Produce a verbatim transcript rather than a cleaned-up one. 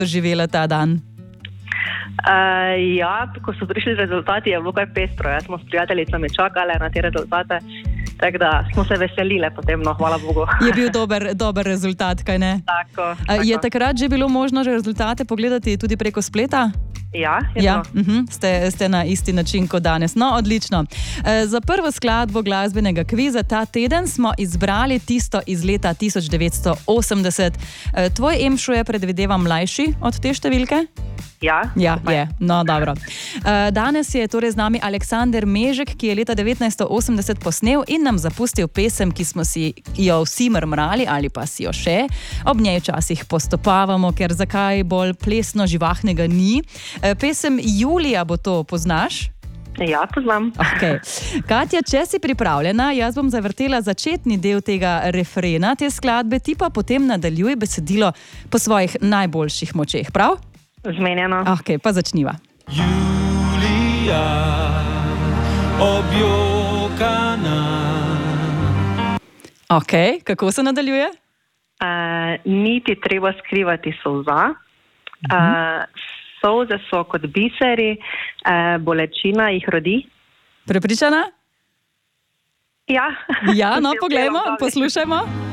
doživela ta dan? Uh, ja, ko so prišli rezultati, je bilo kar pestro. Jaz smo s prijateljicami čakali na te rezultate, tako da smo se veselile potem, no, hvala Bogu. Je bil dober, dober rezultat, kaj ne? Tako, tako. Je takrat že bilo možno rezultate pogledati tudi preko spleta? Ja, je ja, bilo. uh-huh, ste, ste na isti način kot danes. No, odlično. E, za prvo skladbo glasbenega kviza ta teden smo izbrali tisto iz leta tisoč devetsto osemdeset. E, tvoj Emšo je, predvidevam, mlajši od te številke? Ja, ja je. No, dobro. E, danes je torej z nami Aleksander Mežek, ki je leta devetnajststo osemdeset posnel in nam zapustil pesem, ki smo si jo vsi mrmrali ali pa si jo še. Ob njej včasih postopavamo, ker zakaj bolj plesno živahnega ni. E, pesem Julija bo to, poznaš? Ja, poznam. Okay. Katja, če si pripravljena, jaz bom zavrtela začetni del tega refrena te skladbe, ti pa potem nadaljuj besedilo po svojih najboljših močeh, prav? Zmenjeno. Ok, pa začniva. Julija, objokana. Ok, kako se nadaljuje? Uh, niti treba skrivati solza. Uh, solze so kot biseri, uh, bolečina jih rodi. Prepričana? Ja. Ja, no, poglejmo, poslušajmo.